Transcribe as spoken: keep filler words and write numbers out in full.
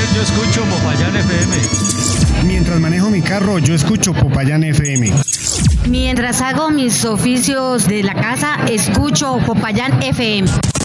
yo escucho Popayán F M. Mientras manejo mi carro, yo escucho Popayán F M. Mientras hago mis oficios de la casa, escucho Popayán F M.